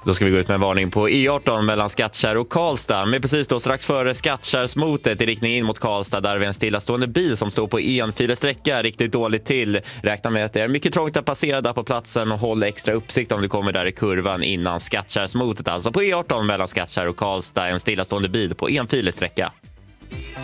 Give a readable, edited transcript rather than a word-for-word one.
Då ska vi gå ut med en varning på E18 mellan Skattkärr och Karlstad. Men precis då strax före Skattkärrsmotet i riktning in mot Karlstad, där vi en stillastående bil som står på enfilig sträcka riktigt dåligt till. Räkna med att det är mycket trångt att passera där på platsen och håll extra uppsikt om du kommer där i kurvan innan Skattkärrsmotet. Alltså på E18 mellan Skattkärr och Karlstad, en stillastående bil på enfilig sträcka.